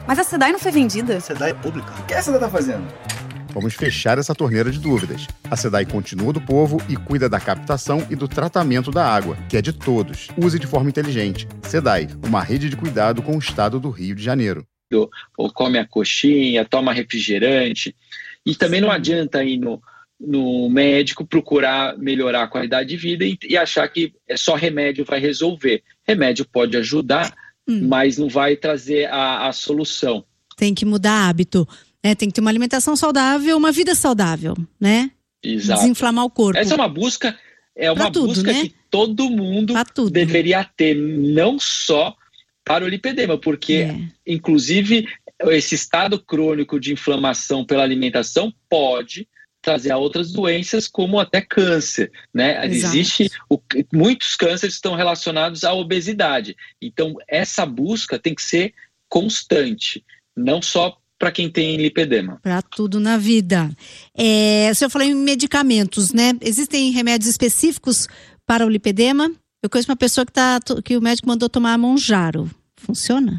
Mas a SEDAI não foi vendida? A SEDAI é pública. O que a SEDAI tá fazendo? Vamos fechar essa torneira de dúvidas. A SEDAI continua do povo e cuida da captação e do tratamento da água, que é de todos. Use de forma inteligente. SEDAI, uma rede de cuidado com o estado do Rio de Janeiro. Ou come a coxinha, toma refrigerante. E também não adianta ir no médico procurar melhorar a qualidade de vida e achar que só remédio vai resolver. Remédio pode ajudar, mas não vai trazer a solução. Tem que mudar hábito. Tem que ter uma alimentação saudável, uma vida saudável, né? Exato. Desinflamar o corpo. Essa é uma busca, né? Que todo mundo deveria ter, não só para o lipedema, porque, inclusive, esse estado crônico de inflamação pela alimentação pode trazer a outras doenças, como até câncer, né? Muitos cânceres estão relacionados à obesidade. Então, essa busca tem que ser constante, não só para quem tem lipedema. Para tudo na vida. O senhor falou em medicamentos, né? Existem remédios específicos para o lipedema? Eu conheço uma pessoa que o médico mandou tomar Monjaro. Funciona?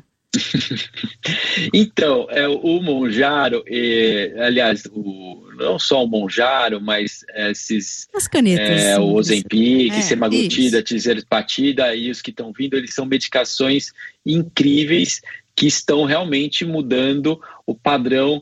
Então, o Monjaro, aliás, não só o Monjaro, mas as canetas, o Ozempic, semaglutida, tirzepatida e os que estão vindo, eles são medicações incríveis que estão realmente mudando o padrão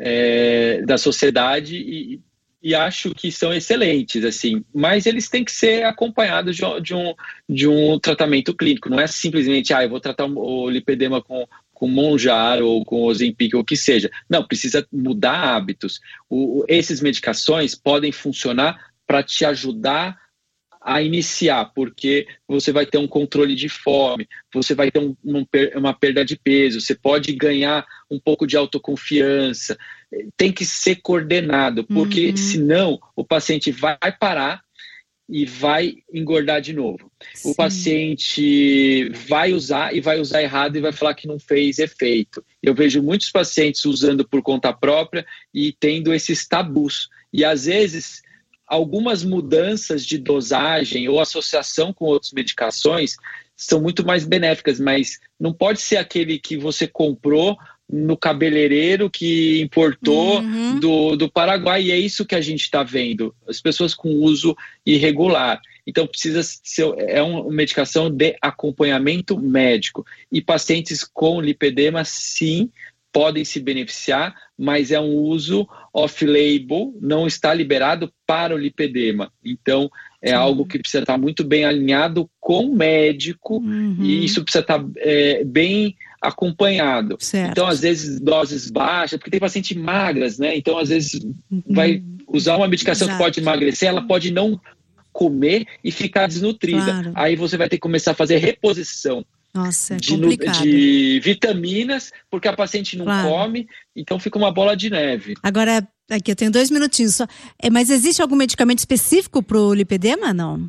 da sociedade e acho que são excelentes, assim, mas eles têm que ser acompanhados de um tratamento clínico. Não é simplesmente, eu vou tratar o lipedema com Monjaro ou com Ozempic ou o que seja. Não, precisa mudar hábitos. Essas medicações podem funcionar para te ajudar a iniciar, porque você vai ter um controle de fome, você vai ter uma perda de peso, você pode ganhar um pouco de autoconfiança. Tem que ser coordenado, porque senão o paciente vai parar e vai engordar de novo. Sim. O paciente vai usar errado e vai falar que não fez efeito. Eu vejo muitos pacientes usando por conta própria e tendo esses tabus. E às vezes algumas mudanças de dosagem ou associação com outras medicações são muito mais benéficas, mas não pode ser aquele que você comprou no cabeleireiro que importou do Paraguai, e é isso que a gente está vendo, as pessoas com uso irregular. Então precisa ser uma medicação de acompanhamento médico, e pacientes com lipedema sim podem se beneficiar, mas é um uso off-label, não está liberado para o lipedema. Então, algo que precisa estar muito bem alinhado com o médico, e isso precisa estar bem acompanhado. Certo. Então, às vezes, doses baixas, porque tem pacientes magras, né? Então, às vezes, vai usar uma medicação que pode emagrecer, ela pode não comer e ficar desnutrida. Claro. Aí você vai ter que começar a fazer reposição. Nossa, complicado. De vitaminas, porque a paciente não come, então fica uma bola de neve. Agora, aqui eu tenho 2 minutinhos só. Mas existe algum medicamento específico para o lipedema, não?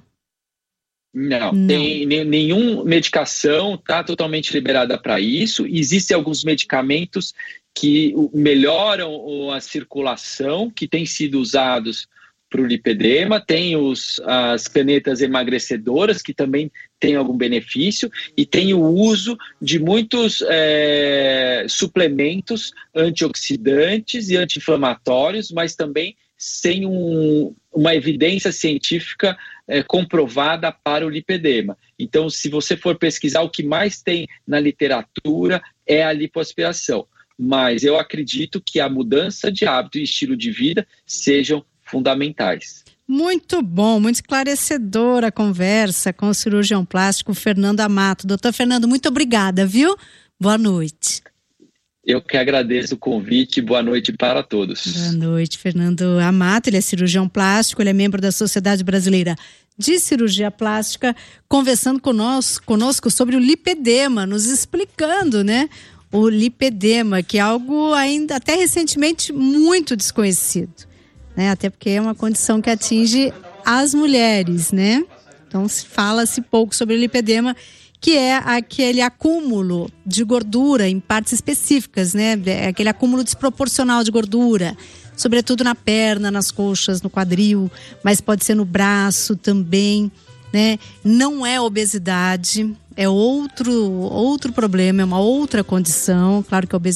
Não. Nenhuma medicação está totalmente liberada para isso. Existem alguns medicamentos que melhoram a circulação, que têm sido usados para o lipedema. Tem as canetas emagrecedoras, que também tem algum benefício, e tem o uso de muitos suplementos antioxidantes e anti-inflamatórios, mas também sem uma evidência científica comprovada para o lipedema. Então, se você for pesquisar, o que mais tem na literatura é a lipoaspiração. Mas eu acredito que a mudança de hábito e estilo de vida sejam fundamentais. Muito bom, muito esclarecedora a conversa com o cirurgião plástico Fernando Amato. Doutor Fernando, muito obrigada, viu? Boa noite. Eu que agradeço o convite, boa noite para todos. Boa noite, Fernando Amato, ele é cirurgião plástico, ele é membro da Sociedade Brasileira de Cirurgia Plástica, conversando conosco sobre o lipedema, nos explicando, né? O lipedema, que é algo ainda até recentemente muito desconhecido. Né? Até porque é uma condição que atinge as mulheres, né? Então fala-se pouco sobre o lipedema, que é aquele acúmulo de gordura em partes específicas, né? É aquele acúmulo desproporcional de gordura, sobretudo na perna, nas coxas, no quadril, mas pode ser no braço também, né? Não é obesidade, é outro problema, é uma outra condição. Claro que a obesidade